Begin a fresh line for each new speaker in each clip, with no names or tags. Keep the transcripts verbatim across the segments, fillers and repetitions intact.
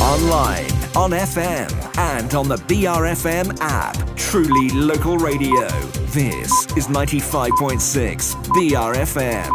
Online, on F M, and on the B R F M app. Truly local radio. This is ninety-five point six B R F M.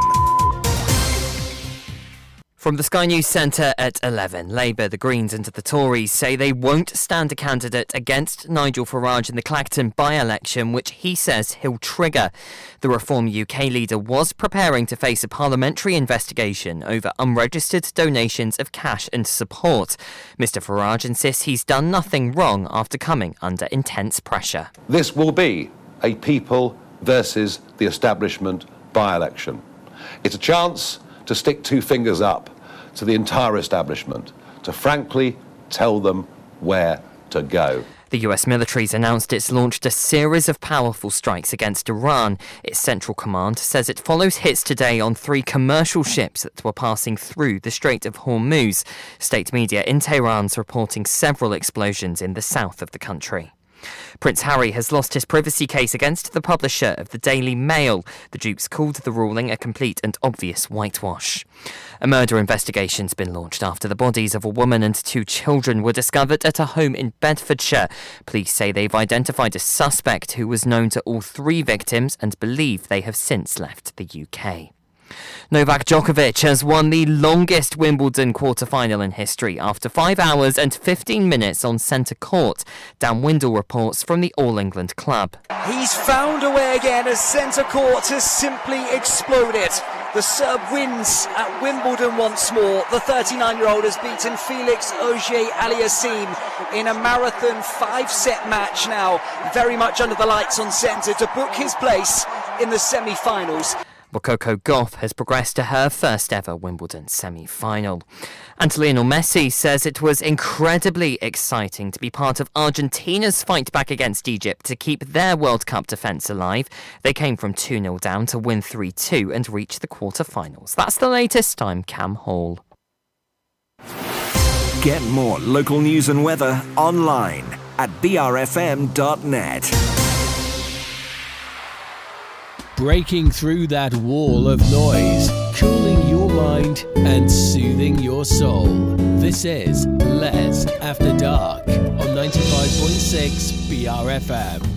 From the Sky News Centre at eleven, Labour, the Greens and the Tories say they won't stand a candidate against Nigel Farage in the Clacton by-election, which he says he'll trigger. The Reform U K leader was preparing to face a parliamentary investigation over unregistered donations of cash and support. Mr Farage insists he's done nothing wrong after coming under intense pressure.
This will be a people versus the establishment by-election. It's a chance to stick two fingers up to the entire establishment, to frankly tell them where to go.
The U S military's announced it's launched a series of powerful strikes against Iran. Its Central Command says it follows hits today on three commercial ships that were passing through the Strait of Hormuz. State media in Tehran's reporting several explosions in the south of the country. Prince Harry has lost his privacy case against the publisher of the Daily Mail. The Duke's called the ruling a complete and obvious whitewash. A murder investigation's been launched after the bodies of a woman and two children were discovered at a home in Bedfordshire. Police say they've identified a suspect who was known to all three victims and believe they have since left the U K. Novak Djokovic has won the longest Wimbledon quarter-final in history after five hours and fifteen minutes on centre court. Dan Windle reports from the All England club.
He's found a way again as centre court has simply exploded. The Serb wins at Wimbledon once more. The thirty-nine-year-old has beaten Felix Auger-Aliassime in a marathon five-set match now, very much under the lights on centre to book his place in the semi-finals.
Well, Coco Gauff has progressed to her first ever Wimbledon semi-final. And Lionel Messi says it was incredibly exciting to be part of Argentina's fight back against Egypt to keep their World Cup defence alive. They came from two nil down to win three two and reach the quarter-finals. That's the latest. I'm Cam Hall.
Get more local news and weather online at b r f m dot net.
Breaking through that wall of noise, cooling your mind and soothing your soul. This is Les After Dark on ninety-five point six B R F M.